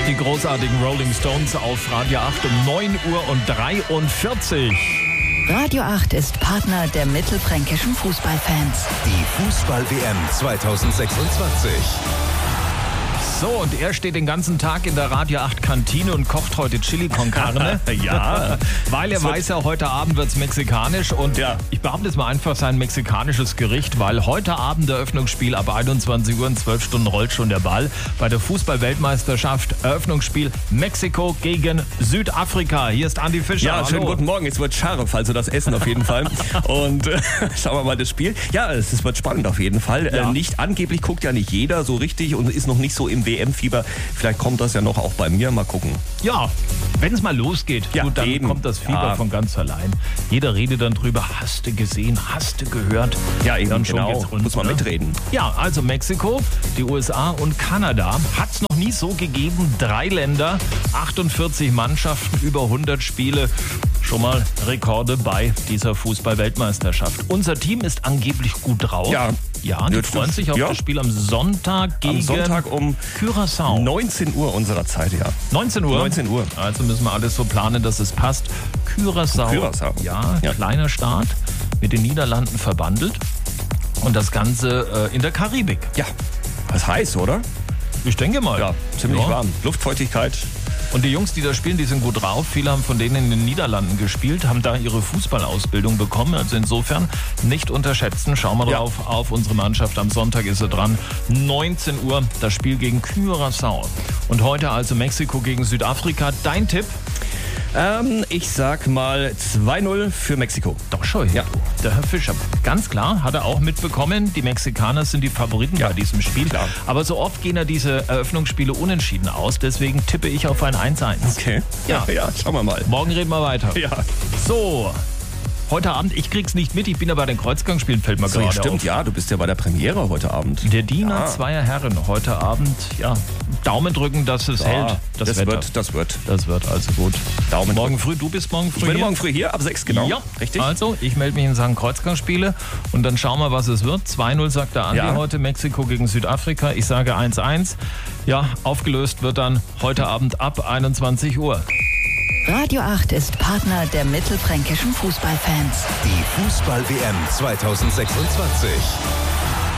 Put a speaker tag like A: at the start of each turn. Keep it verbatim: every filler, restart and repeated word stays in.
A: Die großartigen Rolling Stones auf Radio acht um neun Uhr dreiundvierzig.
B: Radio acht ist Partner der mittelfränkischen Fußballfans.
C: Die Fußball-W M zweitausendsechsundzwanzig.
A: So, und er steht den ganzen Tag in der Radio acht Kantine und kocht heute Chili con Carne.
D: Ja.
A: Weil er weiß ja, heute Abend wird es mexikanisch. Und
D: ja.
A: ich behaupte jetzt mal einfach sein mexikanisches Gericht, weil heute Abend Eröffnungsspiel ab einundzwanzig Uhr in zwölf Stunden rollt schon der Ball. Bei der Fußball-Weltmeisterschaft Eröffnungsspiel Mexiko gegen Südafrika. Hier ist Andi Fischer.
D: Ja,
A: Hallo.
D: schönen guten Morgen. Es wird scharf, also das Essen auf jeden Fall. Und äh, schauen wir mal das Spiel. Ja, es, es wird spannend auf jeden Fall.
A: Ja.
D: Äh, nicht angeblich guckt ja nicht jeder so richtig und ist noch nicht so im W M-Fieber. Vielleicht kommt das ja noch auch bei mir. Mal gucken.
A: Ja, wenn es mal losgeht,
D: Ja,
A: gut, dann
D: eben.
A: kommt das Fieber
D: Ja.
A: von ganz allein. Jeder redet dann drüber, hast du gesehen, hast du gehört.
D: Ja, eben,
A: dann schon
D: genau.
A: geht's rund,
D: Muss man
A: ne?
D: mitreden.
A: Ja, also Mexiko, die U S A und Kanada hat es noch nie so gegeben. Drei Länder, achtundvierzig Mannschaften, über hundert Spiele. Schon mal Rekorde bei dieser Fußball-Weltmeisterschaft. Unser Team ist angeblich gut drauf.
D: Ja.
A: Ja, die
D: Ja,
A: freuen sich auf
D: ja.
A: das Spiel am Sonntag gegen
D: Am Sonntag um
A: Curaçao.
D: neunzehn Uhr unserer Zeit, ja.
A: neunzehn Uhr?
D: neunzehn Uhr.
A: Also müssen wir alles so planen, dass es passt. Curaçao.
D: Curaçao.
A: Ja,
D: Ja.
A: kleiner Staat, mit den Niederlanden verbandelt. Und das Ganze äh, in der Karibik.
D: Ja, das ist heiß, oder?
A: Ich denke mal.
D: Ja, ziemlich
A: Ja.
D: warm. Luftfeuchtigkeit.
A: Und die Jungs, die da spielen, die sind gut drauf. Viele haben von denen in den Niederlanden gespielt, haben da ihre Fußballausbildung bekommen. Also insofern nicht unterschätzen. Schauen wir
D: Ja.
A: drauf auf unsere Mannschaft. Am Sonntag ist sie dran. neunzehn Uhr das Spiel gegen Curaçao. Und heute also Mexiko gegen Südafrika. Dein Tipp?
D: Ähm, ich sag mal zwei null für Mexiko.
A: Doch schon.
D: Ja.
A: Der Herr Fischer, ganz klar, hat er auch mitbekommen, die Mexikaner sind die Favoriten
D: Ja,
A: bei diesem Spiel.
D: klar.
A: Aber so oft gehen ja diese Eröffnungsspiele unentschieden aus, deswegen tippe ich auf ein eins eins.
D: Okay.
A: Ja.
D: ja, schauen wir mal.
A: Morgen reden wir weiter.
D: Ja.
A: So, heute Abend, ich krieg's nicht mit, ich bin ja bei den Kreuzgangspielen, fällt mir
D: So,
A: gerade
D: stimmt,
A: auf.
D: ja, du bist ja bei der Premiere heute Abend.
A: Der Diener
D: Ja.
A: zweier Herren heute Abend, ja, Daumen drücken, dass es hält, das,
D: das
A: Wetter.
D: wird, das wird.
A: Das wird also gut.
D: Daumen
A: Morgen
D: drücken.
A: früh, du bist morgen früh
D: Ich bin
A: hier?
D: morgen früh hier, ab sechs, genau.
A: Ja,
D: Richtig?
A: Also, ich melde mich in Sachen Kreuzgangsspiele und dann schauen wir, was es wird. zwei null sagt der Andi
D: Ja.
A: heute, Mexiko gegen Südafrika. Ich sage eins eins. Ja, aufgelöst wird dann heute Abend ab einundzwanzig Uhr.
B: Radio acht ist Partner der mittelfränkischen Fußballfans.
C: Die Fußball-W M zweitausendsechsundzwanzig.